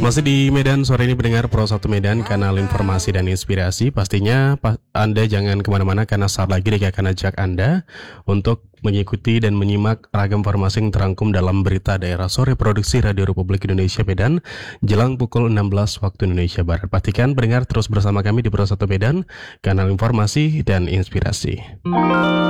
Masih di Medan sore ini pendengar Pro 1 Medan, kanal informasi dan inspirasi. Pastinya Anda jangan kemana-mana karena saat lagi Dika akan ajak Anda untuk mengikuti dan menyimak ragam informasi yang terangkum dalam berita daerah sore produksi Radio Republik Indonesia Medan jelang pukul 16 waktu Indonesia Barat. Pastikan pendengar terus bersama kami di Pro 1 Medan, kanal informasi dan inspirasi.